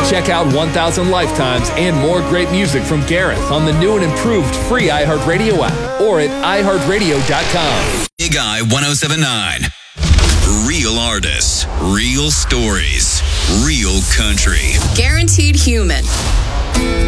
Check out 1000 Lifetimes and more great music from Gareth on the new and improved free iHeartRadio app or at iHeartRadio.com. Big Eye 107.9. Real artists, real stories, real country. Guaranteed human.